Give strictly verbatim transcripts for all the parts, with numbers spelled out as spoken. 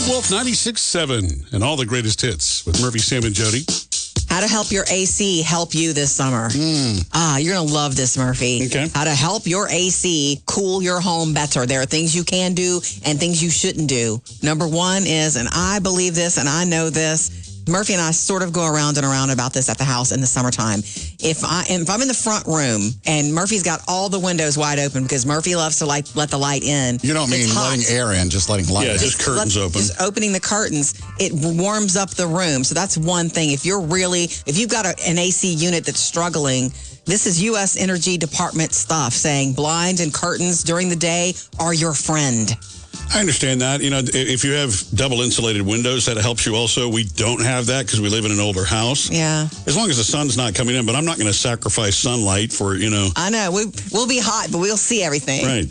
Big Wolf ninety-six point seven and all the greatest hits with Murphy, Sam, and Jody. How to help your A C help you this summer. Mm. Ah, you're going to love this, Murphy. Okay. How to help your A C cool your home better. There are things you can do and things you shouldn't do. Number one is, and I believe this and I know this, Murphy and I sort of go around and around about this at the house in the summertime. If, I, if I'm in the front room and Murphy's got all the windows wide open because Murphy loves to like let the light in. You don't mean letting air in, just letting light yeah, in. just curtains let, open. Just opening the curtains, it warms up the room. So that's one thing. If you're really, if you've got a, an A C unit that's struggling, this is U S Energy Department stuff saying blinds and curtains during the day are your friend. I understand that. You know, if you have double insulated windows, that helps you also. We don't have that because we live in an older house. Yeah. As long as the sun's not coming in, but I'm not going to sacrifice sunlight for, you know. I know. We, we'll be hot, but we'll see everything. Right.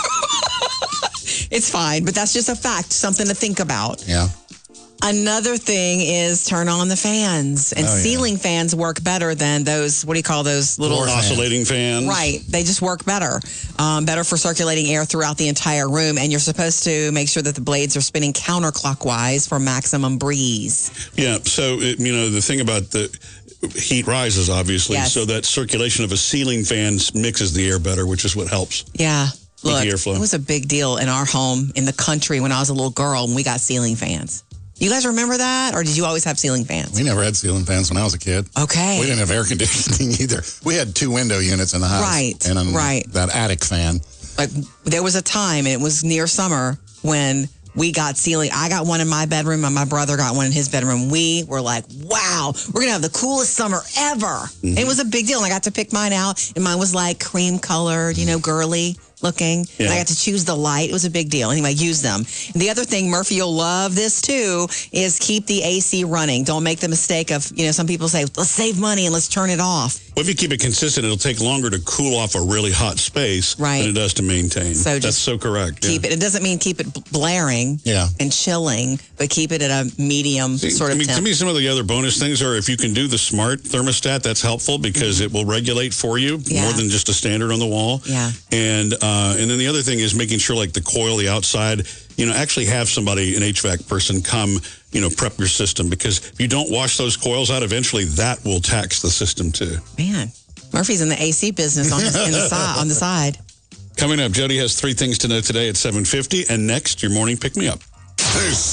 It's fine, but that's just a fact, something to think about. Yeah. Another thing is turn on the fans. And Oh, yeah. ceiling fans work better than those, what do you call those little... Or oscillating fans. Right. They just work better. Um, better for circulating air throughout the entire room. And you're supposed to make sure that the blades are spinning counterclockwise for maximum breeze. Yeah. So, it, you know, the thing about the heat rises, obviously. Yes. So that circulation of a ceiling fan mixes the air better, which is what helps. Yeah. Look, the airflow. It was a big deal in our home in the country when I was a little girl and we got ceiling fans. You guys remember that? Or did you always have ceiling fans? We never had ceiling fans when I was a kid. Okay. We didn't have air conditioning either. We had two window units in the house. Right, And then right. that attic fan. Like, there was a time, and it was near summer, when we got ceiling. I got one in my bedroom, and my brother got one in his bedroom. We were like, wow, we're going to have the coolest summer ever. Mm-hmm. And it was a big deal. And I got to pick mine out, and mine was like cream colored, you know, girly looking. Yeah. And I got to choose the light. It was a big deal. Anyway, use them. And the other thing, Murphy, you'll love this too, is keep the A C running. Don't make the mistake of, you know, some people say, let's save money and let's turn it off. Well, if you keep it consistent, it'll take longer to cool off a really hot space Right. than it does to maintain. So That's just so correct. Keep yeah. it. It doesn't mean keep it blaring Yeah. and chilling, but keep it at a medium See, sort of I mean, temp. to me, some of the other bonus things are if you can do the smart thermostat, that's helpful because it will regulate for you Yeah. more than just a standard on the wall. Yeah. And uh, and then the other thing is making sure like the coil, the outside, you know, actually have somebody, an H V A C person, come, you know, prep your system because if you don't wash those coils out, eventually that will tax the system too. Man, Murphy's in the A C business on the, in the side, on the side. Coming up, Jody has three things to know today at seven fifty, and next, your morning pick me up. This